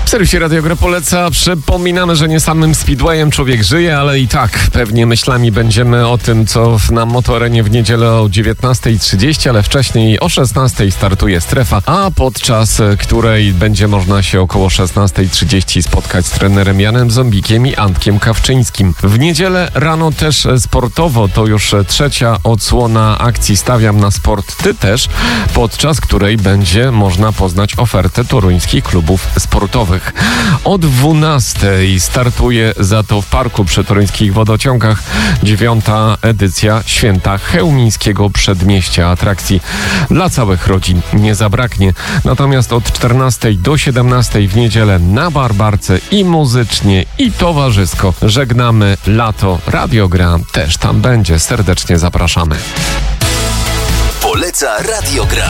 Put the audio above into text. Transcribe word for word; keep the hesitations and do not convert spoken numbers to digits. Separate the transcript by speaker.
Speaker 1: W serwisie Radio Gra poleca. Przypominamy, że nie samym speedwayem człowiek żyje, ale i tak pewnie myślami będziemy o tym, co na Motoarenie w niedzielę o dziewiętnastej trzydzieści, ale wcześniej o szesnastej startuje strefa, a podczas której będzie można się około szesnastej trzydzieści spotkać z trenerem Janem Zombikiem i Antkiem Kawczyńskim. W niedzielę rano też sportowo, to już trzecia odsłona akcji Stawiam na sport, ty też, podczas której będzie można poznać ofertę toruńskich klubów sportowych. O dwunastej startuje za to w parku przy toruńskich wodociągach dziewiąta edycja Święta Chełmińskiego Przedmieścia. Atrakcji dla całych rodzin nie zabraknie. Natomiast od czternastej do siedemnastej w niedzielę na Barbarce i muzycznie, i towarzysko żegnamy lato. Radio Gra też tam będzie. Serdecznie zapraszamy.
Speaker 2: Poleca Radio Gra.